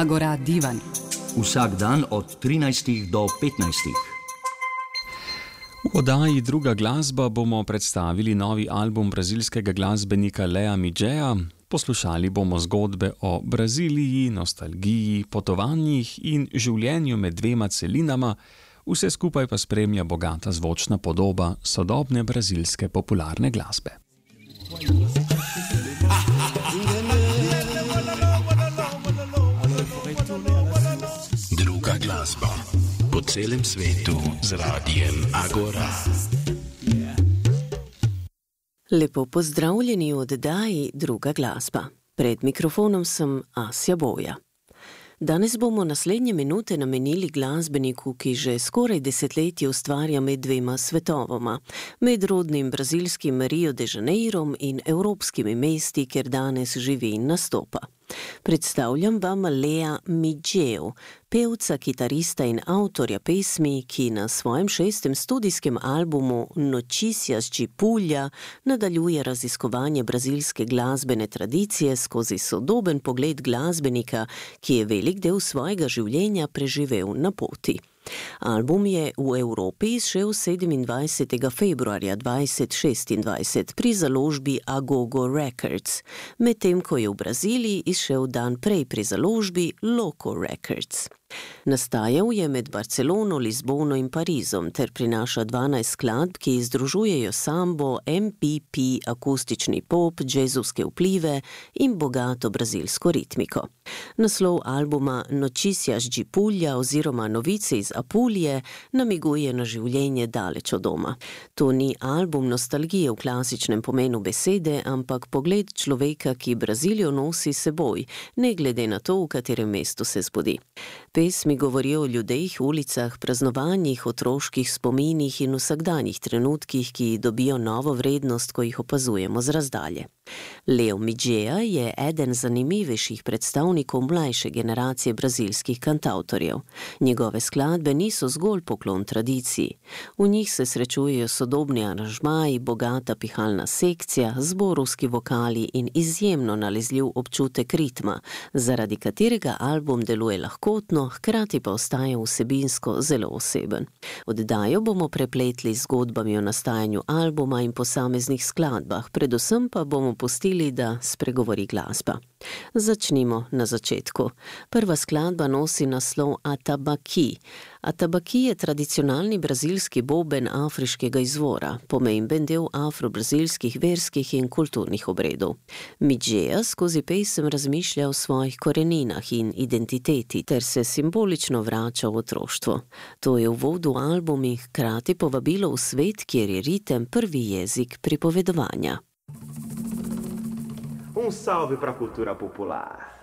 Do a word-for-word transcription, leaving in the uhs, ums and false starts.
Agora Divan. Vsak dan od trinajstih do petnajstih. V oddaji Druga glasba bomo predstavili novi album brazilskega glasbenika Lea Midgeja. Poslušali bomo zgodbe o Braziliji, nostalgiji, potovanjih in življenju med dvema celinama, vse skupaj pa spremlja bogata zvočna podoba sodobne brazilske popularne glasbe. Druga glasba po celem svetu z radijem Agora. Lepo pozdravljeni v oddaji Druga glasba. Pred mikrofonom sem Asja Boja. Danes bomo naslednje minute namenili glasbeniku, ki že skoraj desetletje ustvarja med dvema svetovoma, med rodnim brazilskim Rio de Janeirom in evropskimi mesti, kjer danes živi in nastopa. Predstavljam vam Lea Midgeja, pevca, kitarista in avtorja pesmi, ki na svojem šestem studijskem albumu Notícias de Pulha nadaljuje raziskovanje brazilske glasbene tradicije skozi sodoben pogled glasbenika, ki je velik del svojega življenja preživel na poti. Album je v Evropi izšel sedemindvajsetega februarja dvajset šestindvajset pri založbi Agogo Records, medtem ko je v Braziliji izšel dan prej pri založbi Loco Records. Nastajal je med Barcelono, Lizbono in Parizom ter prinaša dvanajst skladb, ki združujejo sambo, M P P, akustični pop, džezovske vplive in bogato brazilsko ritmiko. Naslov albuma Notícias de Pulha oziroma Novice iz Apulije namiguje na življenje daleč od doma. To ni album nostalgije v klasičnem pomenu besede, ampak pogled človeka, ki Brazilijo nosi seboj, ne glede na to, v katerem mestu se zbudi. Pesmi govorijo o ljudeh, ulicah, praznovanjih, otroških spominih in vsakdanjih trenutkih, ki dobijo novo vrednost, ko jih opazujemo z razdalje. Lea Midgeja je eden zanimivejših predstavnikov mlajše generacije brazilskih kantavtorjev. Njegove skladbe niso zgolj poklon tradiciji. V njih se srečujejo sodobni aranžmaji, bogata pihalna sekcija, zborovski vokali in izjemno nalezljiv občutek ritma, zaradi katerega album deluje lahkotno, hkrati pa ostaja vsebinsko zelo oseben. Oddajo bomo prepletli z zgodbami o nastajanju albuma in posameznih skladbah, predvsem pa bomo pustili, da spregovori glasba. Začnimo na začetku. Prva skladba nosi naslov Atabaque. Atabaque je tradicionalni brazilski boben afriškega izvora, pomemben del afro-brazilskih verskih in kulturnih obredov. Midgeja skozi pesem razmišlja o svojih koreninah in identiteti ter se simbolično vrača v otroštvo. To je uvod v album in hkrati povabilo v svet, kjer je ritem prvi jezik pripovedovanja. Um salve para a cultura popular.